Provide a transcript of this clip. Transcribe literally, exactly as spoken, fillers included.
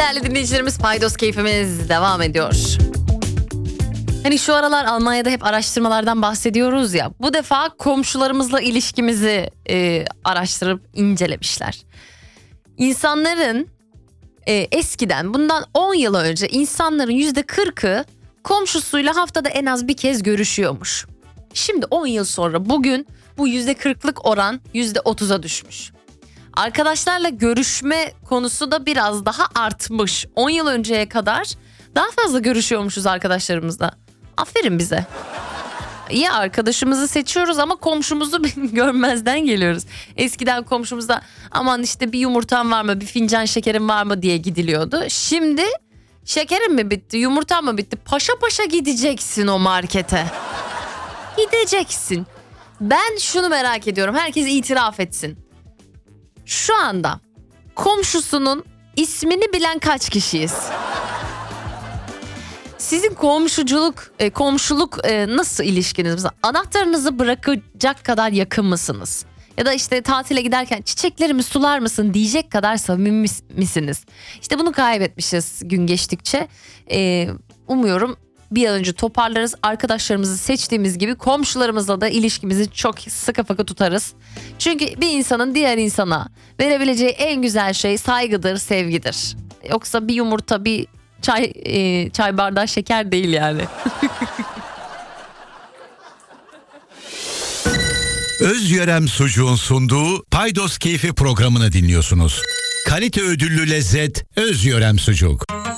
değerli dinleyicilerimiz, Paydos keyfimiz devam ediyor. Hani şu aralar Almanya'da hep araştırmalardan bahsediyoruz ya. Bu defa komşularımızla ilişkimizi e, araştırıp incelemişler. İnsanların e, eskiden bundan on yıl önce insanların yüzde kırkı komşusuyla haftada en az bir kez görüşüyormuş. Şimdi on yıl sonra bugün bu yüzde kırklık oran yüzde otuza düşmüş. Arkadaşlarla görüşme konusu da biraz daha artmış. on yıl önceye kadar daha fazla görüşüyormuşuz arkadaşlarımızla. Aferin bize. İyi, arkadaşımızı seçiyoruz ama komşumuzu görmezden geliyoruz. Eskiden komşumuzda aman işte bir yumurtan var mı, bir fincan şekerin var mı diye gidiliyordu. Şimdi şekerin mi bitti, yumurtan mı bitti? Paşa paşa gideceksin o markete. Gideceksin. Ben şunu merak ediyorum, herkes itiraf etsin. Şu anda komşusunun ismini bilen kaç kişiyiz? Sizin komşuculuk, e, komşuluk e, nasıl ilişkiniz? Mesela anahtarınızı bırakacak kadar yakın mısınız? Ya da işte tatile giderken çiçeklerimi sular mısın diyecek kadar samimi misiniz? İşte bunu kaybetmişiz gün geçtikçe. E, umuyorum bir an önce toparlarız. Arkadaşlarımızı seçtiğimiz gibi komşularımızla da ilişkimizi çok sıkı fıkı tutarız. Çünkü bir insanın diğer insana verebileceği en güzel şey saygıdır, sevgidir. Yoksa bir yumurta, bir çay e, çay bardağı şeker değil yani. Özyörem Sucuğun sunduğu Paydos Keyfi programını dinliyorsunuz. Kalite ödüllü lezzet Özyörem Sucuk.